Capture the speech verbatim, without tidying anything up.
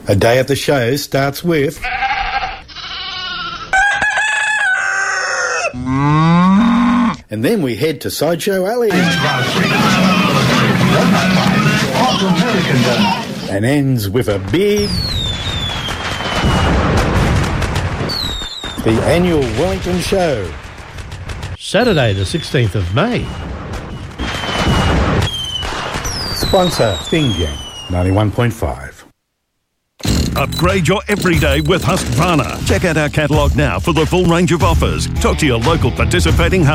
A day at the show starts with... and then we head to Sideshow Alley. And ends with a big... the annual Wellington Show. Saturday the sixteenth of May. Sponsor, Bing Yang, ninety-one point five. Upgrade your everyday with Husqvarna. Check out our catalogue now for the full range of offers. Talk to your local participating